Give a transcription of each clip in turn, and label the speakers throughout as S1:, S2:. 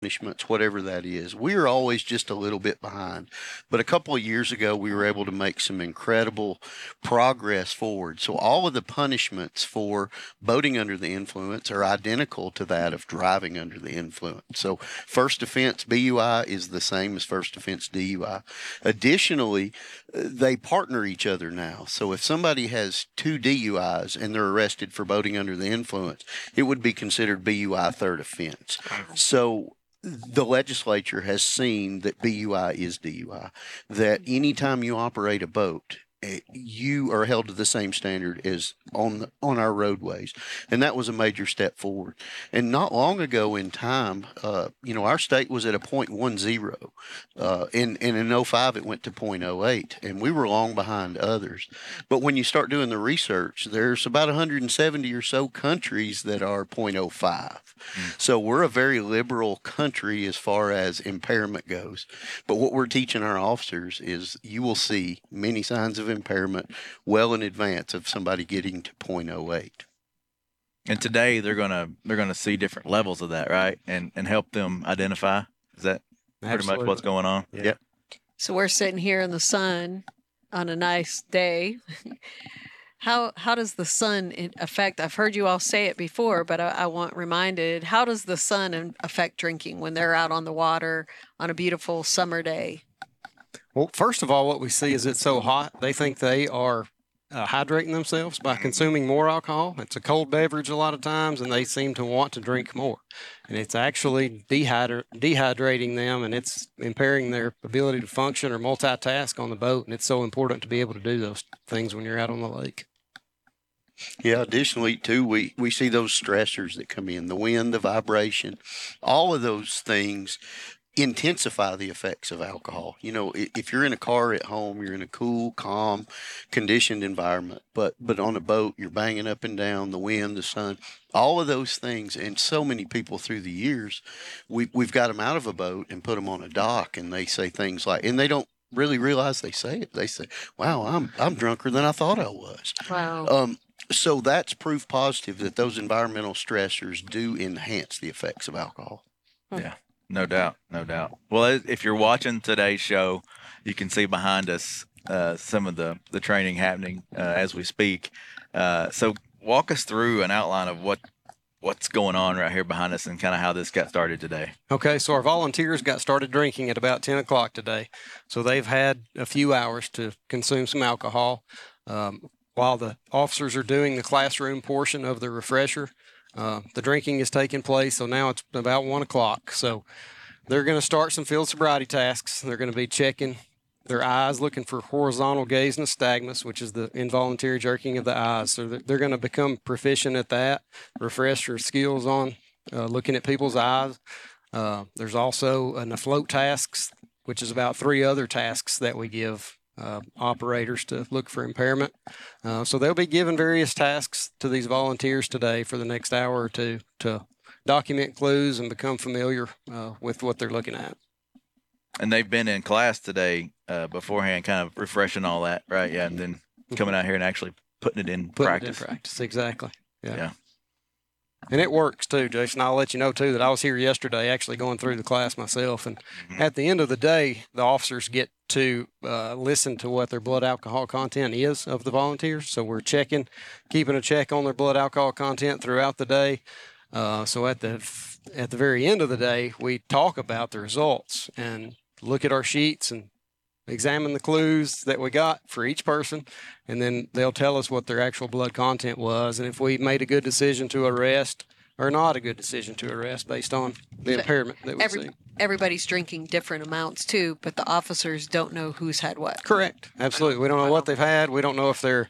S1: punishments, whatever that is. We are always just a little bit behind. But a couple of years ago, we were able to make some incredible progress forward. So all of the punishments for boating under the influence are identical to that of driving under the influence. So first offense BUI is the same as first offense DUI. Additionally, they partner each other now. So if somebody has two DUIs and they're arrested for boating under the influence, it would be considered BUI third offense. So the legislature has seen that BUI is DUI, that anytime you operate a boat, you are held to the same standard as on our roadways, and that was a major step forward. And not long ago in time, our state was at a 0.10, and in '05 it went to 0.08, and we were long behind others. But when you start doing the research, there's about 170 or so countries that are 0.05. So we're a very liberal country as far as impairment goes. But what we're teaching our officers is you will see many signs of impairment well in advance of somebody getting to 0.08.
S2: And today they're gonna see different levels of that, right? And help them identify. Is that pretty much what's going on?
S1: Yeah. Yep.
S3: So we're sitting here in the sun on a nice day. How does the sun affect? I've heard you all say it before, but I want reminded. How does the sun affect drinking when they're out on the water on a beautiful summer day?
S4: Well, first of all, what we see is it's so hot, they think they are hydrating themselves by consuming more alcohol. It's a cold beverage a lot of times, and they seem to want to drink more. And it's actually dehydrating them, and it's impairing their ability to function or multitask on the boat. And it's so important to be able to do those things when you're out on the lake.
S1: Yeah, additionally, too, we see those stressors that come in, the wind, the vibration, all of those things intensify the effects of alcohol. If you're in a car at home, you're in a cool, calm, conditioned environment, but on a boat, you're banging up and down, the wind, the sun, all of those things. And so many people through the years, we've got them out of a boat and put them on a dock, and they say things like, and they don't really realize they say it. They say, "Wow, I'm drunker than I thought I was."
S3: Wow.
S1: So that's proof positive that those environmental stressors do enhance the effects of alcohol.
S2: Yeah. No doubt. Well, if you're watching today's show, you can see behind us some of the training happening as we speak. So walk us through an outline of what's going on right here behind us and kind of how this got started today.
S4: Okay, so our volunteers got started drinking at about 10 o'clock today. So they've had a few hours to consume some alcohol. While the officers are doing the classroom portion of the refresher, the drinking is taking place, so now it's about 1 o'clock. So they're going to start some field sobriety tasks. They're going to be checking their eyes, looking for horizontal gaze nystagmus, which is the involuntary jerking of the eyes. So they're going to become proficient at that, refresh their skills on looking at people's eyes. There's also an afloat tasks, which is about 3 other tasks that we give operators to look for impairment. So they'll be given various tasks to these volunteers today for the next hour or two to document clues and become familiar with what they're looking at.
S2: And they've been in class today beforehand, kind of refreshing all that, right? Yeah, and then coming out here and actually putting it in practice.
S4: Exactly.
S2: Yeah.
S4: And it works too, Jason. I'll let you know too that I was here yesterday actually going through the class myself. And at the end of the day, the officers get to listen to what their blood alcohol content is of the volunteers. So we're keeping a check on their blood alcohol content throughout the day. So at the very end of the day, we talk about the results and look at our sheets and examine the clues that we got for each person, and then they'll tell us what their actual blood content was and if we made a good decision to arrest or not a good decision to arrest based on the impairment that we see.
S3: Everybody's drinking different amounts too, but the officers don't know who's had what.
S4: Correct. Absolutely. We don't know what they've had. We don't know if they're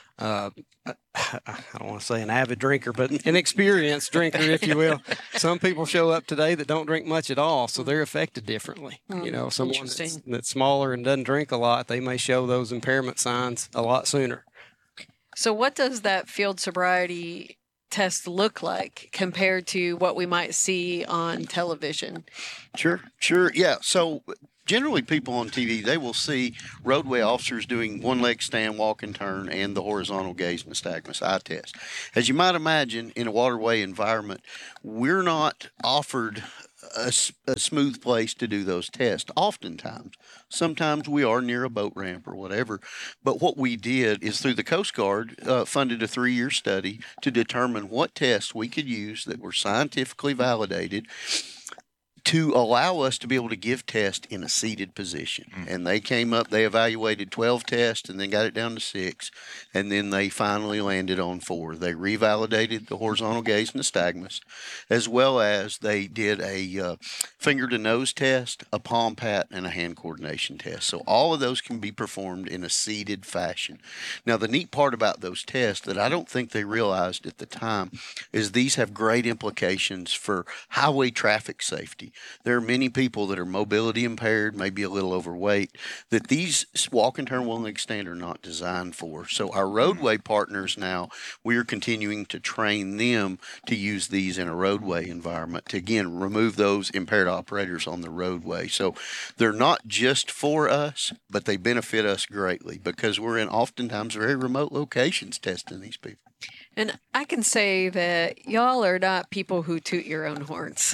S4: I don't want to say an avid drinker, but an experienced drinker, if you will. Some people show up today that don't drink much at all, so they're affected differently. Someone that's smaller and doesn't drink a lot, they may show those impairment signs a lot sooner.
S3: So what does that field sobriety test look like compared to what we might see on television?
S1: Sure. Yeah. So generally people on TV, they will see roadway officers doing one leg stand, walk and turn, and the horizontal gaze nystagmus eye test. As you might imagine, in a waterway environment, we're not offered a smooth place to do those tests. Oftentimes, sometimes we are near a boat ramp or whatever. But what we did is through the Coast Guard funded a 3-year study to determine what tests we could use that were scientifically validated to allow us to be able to give tests in a seated position. And they came up, they evaluated 12 tests and then got it down to 6. And then they finally landed on 4. They revalidated the horizontal gaze nystagmus, as well as they did a finger to nose test, a palm pat, and a hand coordination test. So all of those can be performed in a seated fashion. Now, the neat part about those tests that I don't think they realized at the time is these have great implications for highway traffic safety. There are many people that are mobility impaired, maybe a little overweight, that these walk and turn wheel and leg stand are not designed for. So our roadway partners now, we are continuing to train them to use these in a roadway environment to, again, remove those impaired operators on the roadway. So they're not just for us, but they benefit us greatly because we're in oftentimes very remote locations testing these people.
S3: And I can say that y'all are not people who toot your own horns.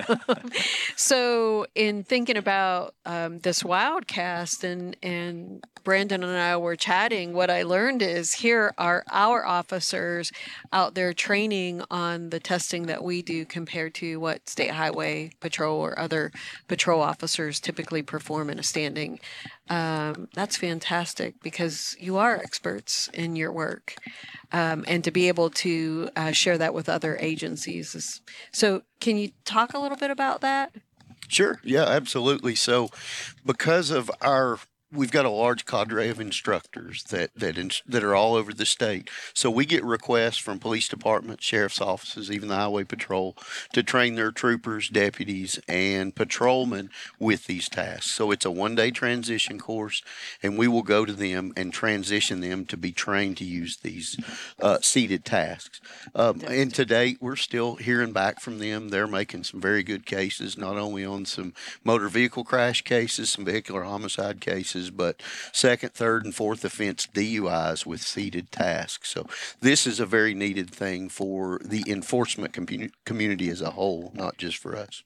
S3: So, in thinking about this Wildcast, and Brandon and I were chatting, what I learned is here are our officers out there training on the testing that we do compared to what State Highway Patrol or other patrol officers typically perform in a standing. That's fantastic because you are experts in your work. And to be able to share that with other agencies. So can you talk a little bit about that?
S1: Sure. Yeah, absolutely. So because of we've got a large cadre of instructors that are all over the state. So we get requests from police departments, sheriff's offices, even the highway patrol to train their troopers, deputies, and patrolmen with these tasks. So it's a 1-day transition course, and we will go to them and transition them to be trained to use these seated tasks. And to date, we're still hearing back from them. They're making some very good cases, not only on some motor vehicle crash cases, some vehicular homicide cases, but second, third, and fourth offense DUIs with seated tasks. So this is a very needed thing for the enforcement community as a whole, not just for us.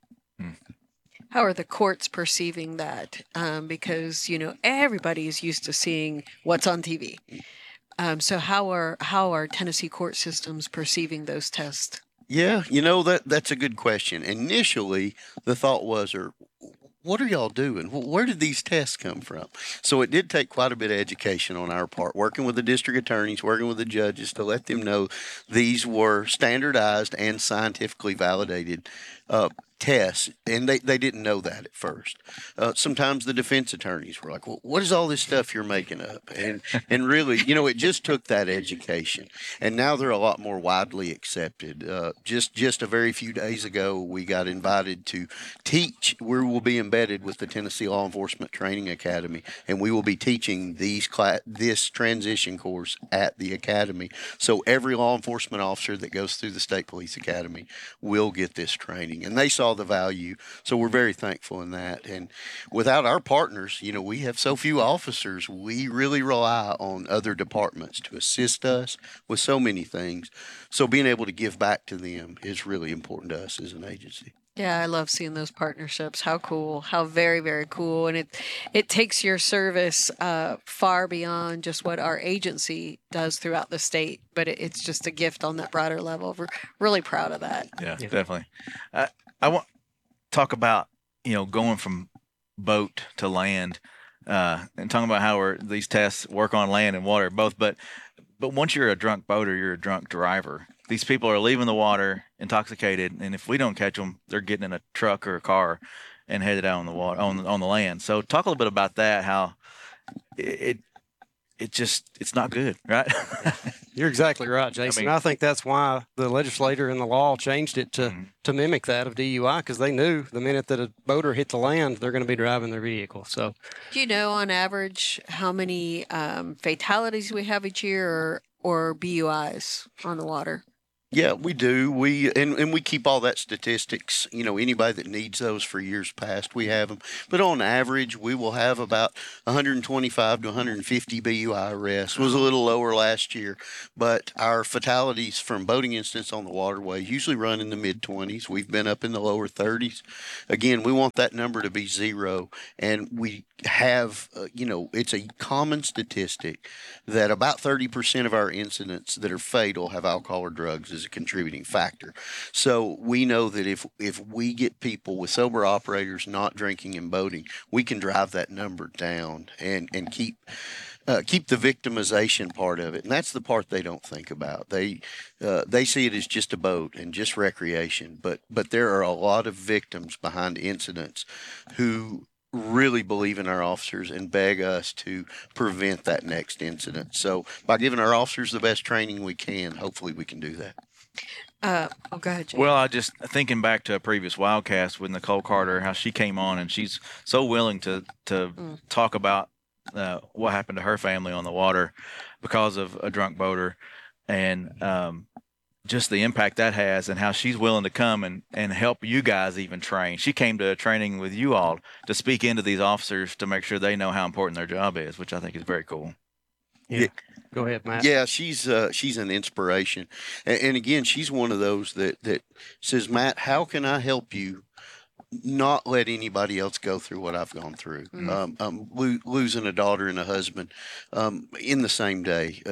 S3: How are the courts perceiving that? Because, everybody is used to seeing what's on TV. So how are Tennessee court systems perceiving those tests?
S1: Yeah, that's a good question. Initially, the thought was, what are y'all doing? Where did these tests come from? So it did take quite a bit of education on our part, working with the district attorneys, working with the judges to let them know these were standardized and scientifically validated tests, and they didn't know that at first. Sometimes the defense attorneys were like, well, what is all this stuff you're making up? And really, it just took that education. And now they're a lot more widely accepted. Just a very few days ago, we got invited to teach. We will be embedded with the Tennessee Law Enforcement Training Academy, and we will be teaching this transition course at the academy. So every law enforcement officer that goes through the State Police Academy will get this training. And they saw the value. So we're very thankful in that. And without our partners, we have so few officers. We really rely on other departments to assist us with so many things. So being able to give back to them is really important to us as an agency.
S3: Yeah, I love seeing those partnerships. How cool. How very, very cool. And it takes your service far beyond just what our agency does throughout the state, but it's just a gift on that broader level. We're really proud of that.
S2: Yeah. Definitely. I want to talk about, going from boat to land and talking about how these tests work on land and water both. But once you're a drunk boater, you're a drunk driver. These people are leaving the water intoxicated, and if we don't catch them, they're getting in a truck or a car and headed out on the water on the land. So talk a little bit about that. How it's not good, right?
S4: You're exactly right, Jason. I think that's why the legislator in the law changed it to mimic that of DUI, because they knew the minute that a boater hit the land, they're going to be driving their vehicle. So,
S3: do you know on average how many fatalities we have each year or BUIs on the water?
S1: Yeah, we do. And we keep all that statistics. Anybody that needs those for years past, we have them. But on average, we will have about 125 to 150 BUI arrests. Was a little lower last year, but our fatalities from boating incidents on the waterway usually run in the mid 20s. We've been up in the lower 30s. Again, we want that number to be zero, and we have, it's a common statistic that about 30% of our incidents that are fatal have alcohol or drugs as a contributing factor. So we know that if we get people with sober operators not drinking and boating, we can drive that number down and keep the victimization part of it, and that's the part they don't think about. They see it as just a boat and just recreation, but there are a lot of victims behind incidents who really believe in our officers and beg us to prevent that next incident. So by giving our officers the best training we can, hopefully we can do that.
S3: Go ahead, Jay.
S2: Well, I just thinking back to a previous Wildcast with Nicole Carter, how she came on and she's so willing to talk about what happened to her family on the water because of a drunk boater, and just the impact that has, and how she's willing to come and help you guys even train. She came to a training with you all to speak into these officers to make sure they know how important their job is, which I think is very cool.
S4: Yeah. Go ahead, Matt.
S1: Yeah, she's an inspiration, and again, she's one of those that says, Matt, how can I help you not let anybody else go through what I've gone through? Losing a daughter and a husband in the same day.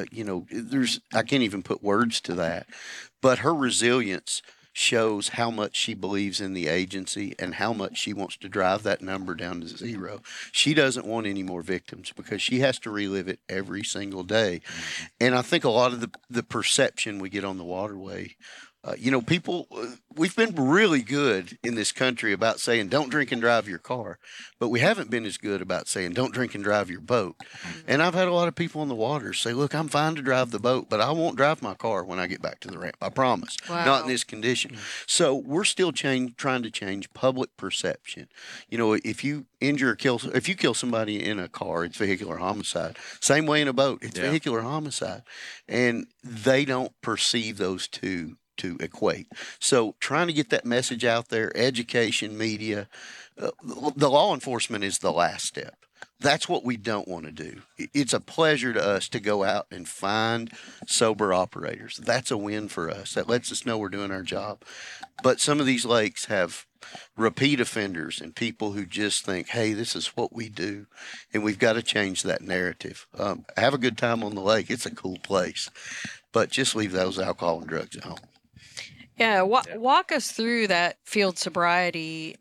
S1: I can't even put words to that, but her resilience shows how much she believes in the agency and how much she wants to drive that number down to zero. She doesn't want any more victims because she has to relive it every single day. And I think a lot of the perception we get on the waterway, people, we've been really good in this country about saying, don't drink and drive your car, but we haven't been as good about saying, don't drink and drive your boat. And I've had a lot of people on the water say, look, I'm fine to drive the boat, but I won't drive my car when I get back to the ramp. I promise.
S3: Wow.
S1: Not in this condition. So we're still trying to change public perception. If you if you kill somebody in a car, it's vehicular homicide. Same way in a boat, it's vehicular homicide. And they don't perceive those two to equate. So trying to get that message out there, education, media, the law enforcement is the last step. That's what we don't want to do. It's a pleasure to us to go out and find sober operators. That's a win for us. That lets us know we're doing our job. But some of these lakes have repeat offenders and people who just think, hey, this is what we do, and we've got to change that narrative. Have a good time on the lake. It's a cool place. But just leave those alcohol and drugs at home.
S3: Yeah, walk us through that field sobriety.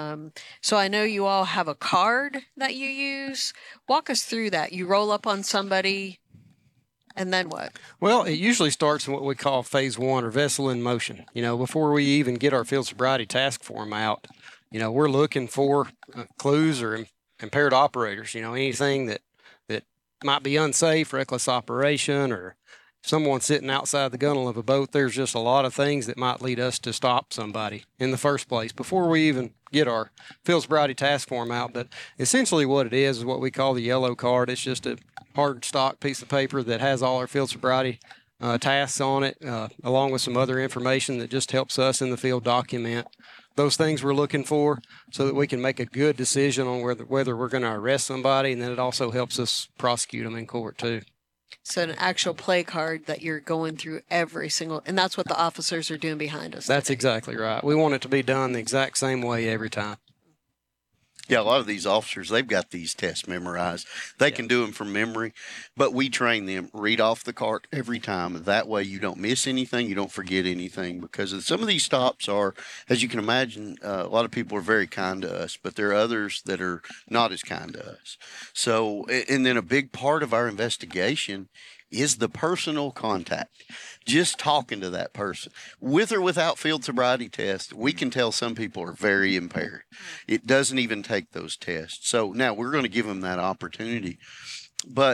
S3: So I know you all have a card that you use. Walk us through that. You roll up on somebody, and then what?
S4: Well, it usually starts in what we call phase one, or vessel in motion. Before we even get our field sobriety task form out, we're looking for clues or impaired operators. Anything that might be unsafe, reckless operation, or someone sitting outside the gunnel of a boat. There's just a lot of things that might lead us to stop somebody in the first place before we even get our field sobriety task form out. But essentially what it is what we call the yellow card. It's just a hard stock piece of paper that has all our field sobriety tasks on it, along with some other information that just helps us in the field document those things we're looking for so that we can make a good decision on whether we're going to arrest somebody, and then it also helps us prosecute them in court too.
S3: So an actual play card that you're going through every single, and that's what the officers are doing behind us.
S4: That's
S3: today.
S4: exactly right. We want it to be done the exact same way every time.
S1: Yeah, a lot of these officers, they've got these tests memorized. They can do them from memory, but we train them, read off the cart every time. That way you don't miss anything, you don't forget anything, because some of these stops are, as you can imagine, a lot of people are very kind to us, but there are others that are not as kind to us. So, and then a big part of our investigation is the personal contact. Just talking to that person, with or without field sobriety tests, we can tell some people are very impaired. It doesn't even take those tests. So now we're going to give them that opportunity. But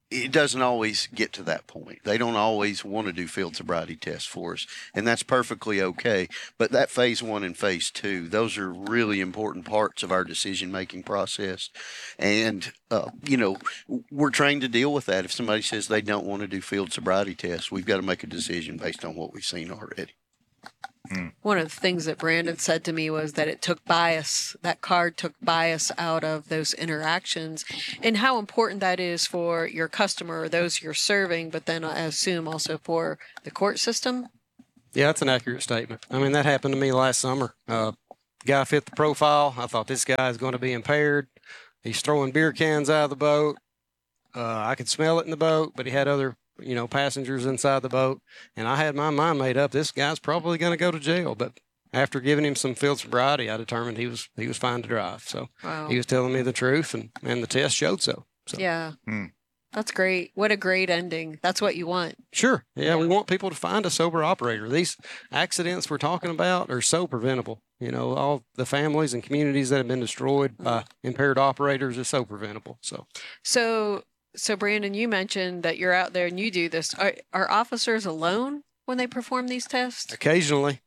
S1: it doesn't always get to that point. They don't always want to do field sobriety tests for us, and that's perfectly okay. But that phase 1 and phase 2, those are really important parts of our decision-making process. And, we're trained to deal with that. If somebody says they don't want to do field sobriety tests, we've got to make a decision based on what we've seen already.
S3: One of the things that Brandon said to me was that that card took bias out of those interactions, and how important that is for your customer or those you're serving, but then I assume also for the court system.
S4: Yeah, that's an accurate statement. I mean, that happened to me last summer. Guy fit the profile. I thought this guy is going to be impaired. He's throwing beer cans out of the boat. I could smell it in the boat, but he had other passengers inside the boat. And I had my mind made up, this guy's probably going to go to jail. But after giving him some field sobriety, I determined he was fine to drive. So
S3: Wow.
S4: he was telling me the truth, and the test showed so.
S3: Yeah. That's great. What a great ending. That's what you want.
S4: Sure. Yeah, we want people to find a sober operator. These accidents we're talking about are so preventable. All the families and communities that have been destroyed by impaired operators are so preventable.
S3: So Brandon, you mentioned that you're out there and you do this. Are officers alone when they perform these tests?
S4: Occasionally.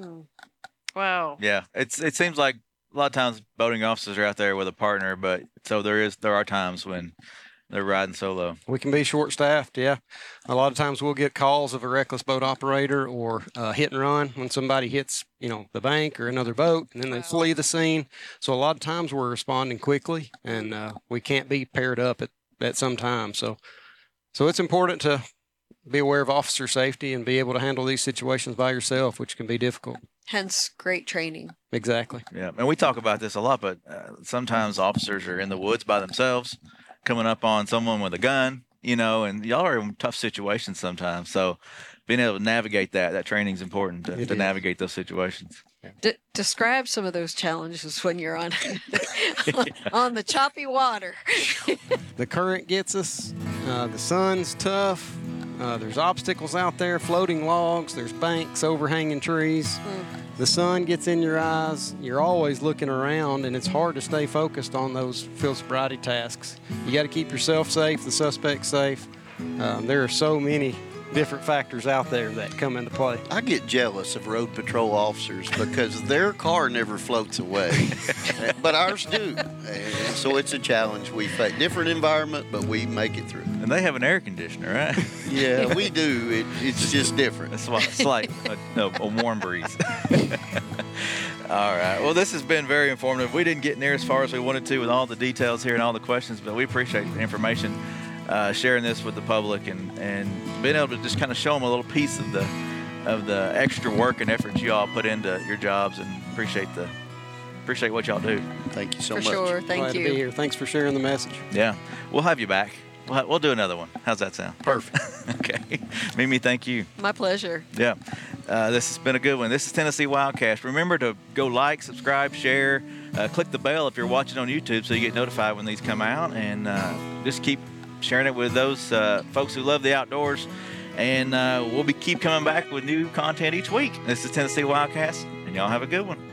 S3: Wow.
S2: Yeah, it seems like a lot of times boating officers are out there with a partner, but so there are times when they're riding solo.
S4: We can be short-staffed, yeah. A lot of times we'll get calls of a reckless boat operator or hit and run when somebody hits, the bank or another boat, and then they flee the scene. So a lot of times we're responding quickly, and we can't be paired up at some time. So it's important to be aware of officer safety and be able to handle these situations by yourself, which can be difficult.
S3: Hence, great training.
S4: Exactly.
S2: Yeah, and we talk about this a lot, but sometimes officers are in the woods by themselves, coming up on someone with a gun, and y'all are in tough situations sometimes. So being able to navigate that training is important to navigate those situations.
S3: Describe some of those challenges when you're on on the choppy water.
S4: The current gets us. The sun's tough. There's obstacles out there, floating logs. There's banks, overhanging trees. The sun gets in your eyes. You're always looking around, and it's hard to stay focused on those field sobriety tasks. You got to keep yourself safe, the suspect safe. There are so many different factors out there that come into play.
S1: I get jealous of road patrol officers because their car never floats away, but ours do. And so it's a challenge we face. Different environment, but we make it through.
S2: And they have an air conditioner, right?
S1: Yeah, we do. It's just different.
S2: It's like a warm breeze. All right. Well, this has been very informative. We didn't get near as far as we wanted to with all the details here and all the questions, but we appreciate the information. Sharing this with the public and being able to just kind of show them a little piece of the extra work and effort you all put into your jobs, and appreciate what y'all do.
S1: Thank you so
S3: For
S1: much.
S3: sure. Thank
S4: Glad
S3: you.
S4: to be here. Thanks for sharing the message.
S2: Yeah, we'll have you back. We'll do another one. How's that sound?
S1: Perfect.
S2: Okay. Mimi, thank you.
S3: My pleasure.
S2: Yeah. This has been a good one. This is Tennessee Wildcast. Remember to go like, subscribe, share, click the bell if you're watching on YouTube so you get notified when these come out, and just keep sharing it with those folks who love the outdoors. And we'll keep coming back with new content each week. This is Tennessee Wildcast, and y'all have a good one.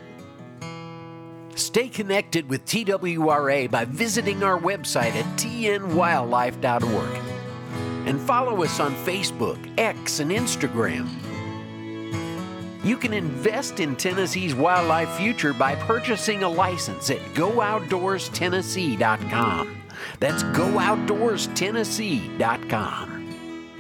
S5: Stay connected with TWRA by visiting our website at tnwildlife.org. And follow us on Facebook, X, and Instagram. You can invest in Tennessee's wildlife future by purchasing a license at GoOutdoorsTennessee.com. That's GoOutdoorsTennessee.com.